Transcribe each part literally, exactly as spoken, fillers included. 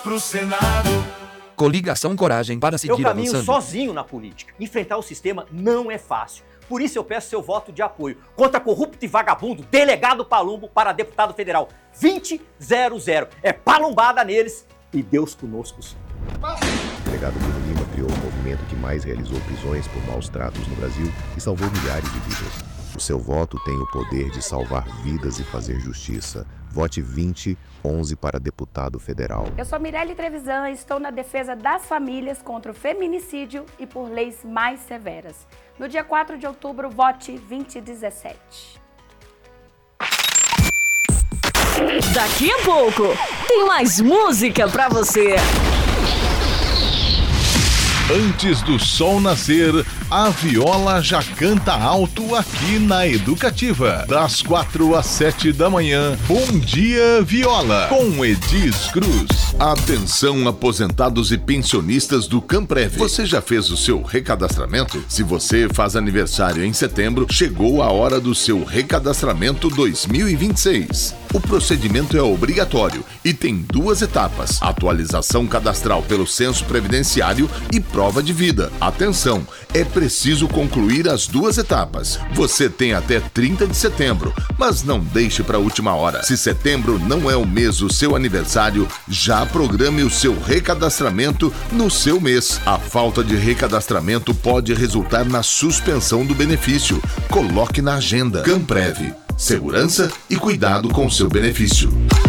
Pro Senado. Coligação Coragem para seguir avançando. Eu caminho avançando. sozinho na política. Enfrentar o sistema não é fácil. Por isso eu peço seu voto de apoio contra corrupto e vagabundo delegado Palumbo para deputado federal. vinte zero zero. É palumbada neles e Deus conosco. O delegado Bruno Lima criou o movimento que mais realizou prisões por maus tratos no Brasil e salvou milhares de vidas. O seu voto tem o poder de salvar vidas e fazer justiça. Vote vinte onze para deputado federal. Eu sou Mirelle Trevisan e estou na defesa das famílias contra o feminicídio e por leis mais severas. No dia quatro de outubro, vote vinte dezessete. Daqui a pouco, tem mais música pra você. Antes do sol nascer, a viola já canta alto aqui na Educativa. Das quatro às sete da manhã, Bom Dia Viola, com Edis Cruz. Atenção, aposentados e pensionistas do Camprev. Você já fez o seu recadastramento? Se você faz aniversário em setembro, chegou a hora do seu recadastramento dois mil e vinte e seis. O procedimento é obrigatório e tem duas etapas: atualização cadastral pelo censo previdenciário e prova de vida. Atenção, é preciso concluir as duas etapas. Você tem até trinta de setembro, mas não deixe para a última hora. Se setembro não é o mês do seu aniversário, já programe o seu recadastramento no seu mês. A falta de recadastramento pode resultar na suspensão do benefício. Coloque na agenda. Camprev. Segurança e cuidado com seu benefício.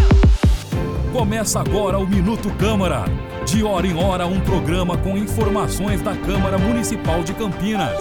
Começa agora o Minuto Câmara. De hora em hora, um programa com informações da Câmara Municipal de Campinas.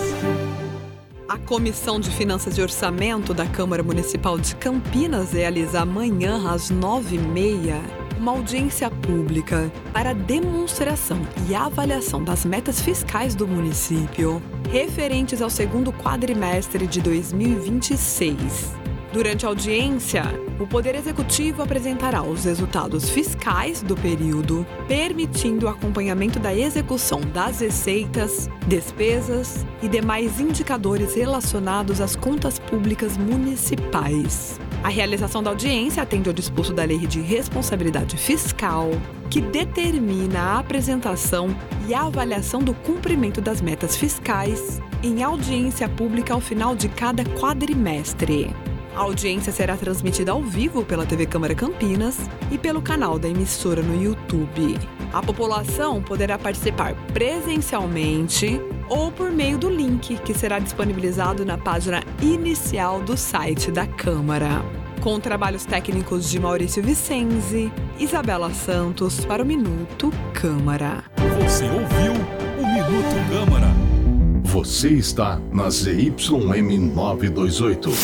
A Comissão de Finanças e Orçamento da Câmara Municipal de Campinas realiza amanhã, às nove e meia, uma audiência pública para demonstração e avaliação das metas fiscais do município, referentes ao segundo quadrimestre de dois mil e vinte e seis. Durante a audiência, o Poder Executivo apresentará os resultados fiscais do período, permitindo o acompanhamento da execução das receitas, despesas e demais indicadores relacionados às contas públicas municipais. A realização da audiência atende ao disposto da Lei de Responsabilidade Fiscal, que determina a apresentação e a avaliação do cumprimento das metas fiscais em audiência pública ao final de cada quadrimestre. A audiência será transmitida ao vivo pela T V Câmara Campinas e pelo canal da emissora no YouTube. A população poderá participar presencialmente ou por meio do link que será disponibilizado na página inicial do site da Câmara. Com trabalhos técnicos de Maurício Vicenzi, Isabela Santos para o Minuto Câmara. Você ouviu o Minuto Câmara. Você está na Z Y M novecentos e vinte e oito.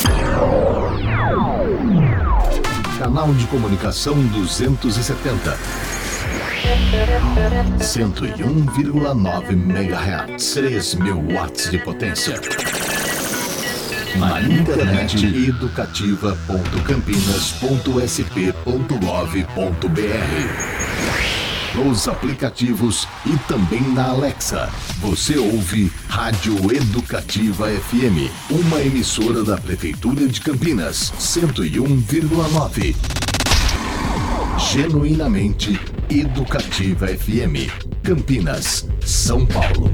Canal de comunicação duzentos e setenta. cento e um vírgula nove megahertz. três mil watts de potência. Na internet educativa ponto campinas ponto s p ponto gov ponto b r. Nos aplicativos e também na Alexa. Você ouve Rádio Educativa F M, uma emissora da Prefeitura de Campinas, cento e um vírgula nove. Genuinamente Educativa F M, Campinas, São Paulo.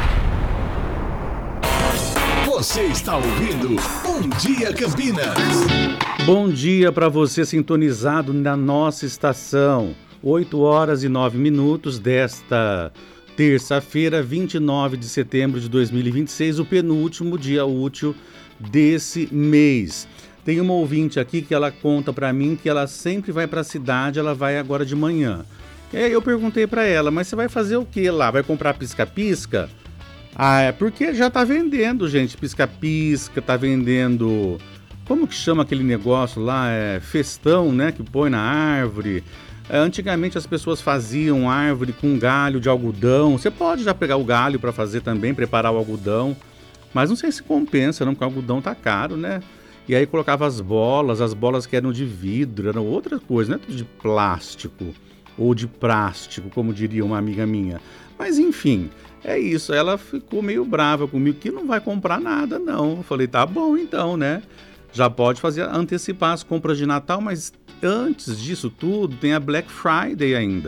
Você está ouvindo Bom Dia Campinas. Bom dia para você sintonizado na nossa estação. oito horas e nove minutos desta terça-feira, vinte e nove de setembro de dois mil e vinte e seis, o penúltimo dia útil desse mês. Tem uma ouvinte aqui que ela conta para mim que ela sempre vai para a cidade, ela vai agora de manhã. E aí eu perguntei para ela, mas você vai fazer o que lá? Vai comprar pisca-pisca? Ah, é porque já tá vendendo, gente, pisca-pisca, tá vendendo... Como que chama aquele negócio lá? É festão, né, que põe na árvore... Antigamente as pessoas faziam árvore com galho de algodão. Você pode já pegar o galho para fazer também, preparar o algodão. Mas não sei se compensa, não, porque o algodão tá caro, né? E aí colocava as bolas, as bolas que eram de vidro, eram outra coisa, não é tudo de plástico ou de plástico, como diria uma amiga minha. Mas enfim, é isso. Ela ficou meio brava comigo, que não vai comprar nada, não. Eu falei, tá bom então, né? Já pode fazer, antecipar as compras de Natal, mas... Antes disso tudo, tem a Black Friday ainda.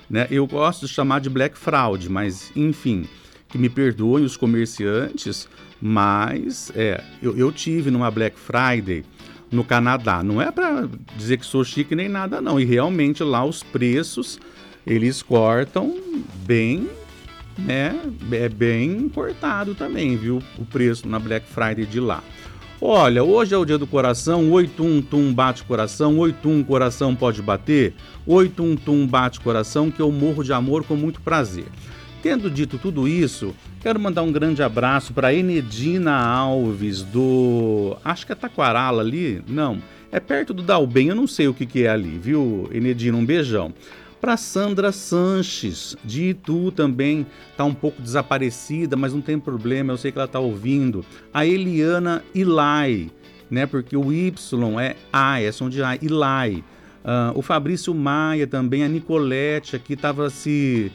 né? Eu gosto de chamar de Black Fraud, mas enfim, que me perdoem os comerciantes, mas é, eu, eu tive numa Black Friday no Canadá. Não é para dizer que sou chique nem nada, não. E realmente lá os preços, eles cortam bem, né? É bem cortado também, viu? O preço na Black Friday de lá. Olha, hoje é o dia do coração, oito um tum bate coração, oito um coração pode bater, oito um tum bate coração, que eu morro de amor com muito prazer. Tendo dito tudo isso, quero mandar um grande abraço para Enedina Alves, do... acho que é Taquarala ali, não, é perto do Dalben, eu não sei o que, que é ali, viu, Enedina, um beijão. Para Sandra Sanches, de Itu também, está um pouco desaparecida, mas não tem problema, eu sei que ela está ouvindo. A Eliana Ilai, né, porque o Y é A, é som de A, Ilai. Uh, o Fabrício Maia também, a Nicolete aqui estava se...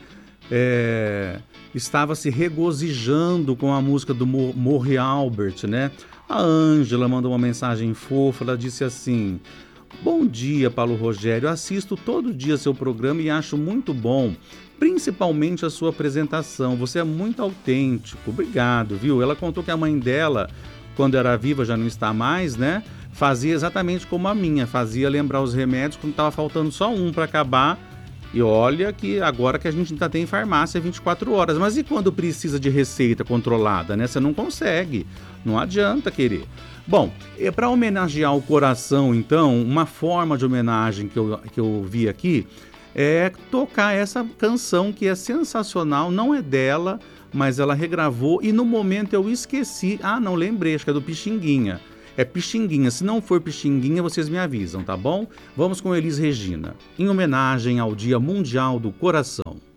É, estava se regozijando com a música do Morre Albert, né? A Ângela mandou uma mensagem fofa, ela disse assim: bom dia, Paulo Rogério, assisto todo dia seu programa e acho muito bom, principalmente a sua apresentação, você é muito autêntico, obrigado, viu? Ela contou que a mãe dela, quando era viva, já não está mais, né? Fazia exatamente como a minha, fazia lembrar os remédios quando estava faltando só um para acabar. E olha que agora que a gente ainda tem farmácia vinte e quatro horas, mas e quando precisa de receita controlada, né? Você não consegue, não adianta querer. Bom, para homenagear o coração, então, uma forma de homenagem que eu, que eu vi aqui é tocar essa canção que é sensacional, não é dela, mas ela regravou e no momento eu esqueci, ah não, lembrei, acho que é do Pixinguinha. É Pixinguinha, se não for Pixinguinha, vocês me avisam, tá bom? Vamos com Elis Regina, em homenagem ao Dia Mundial do Coração.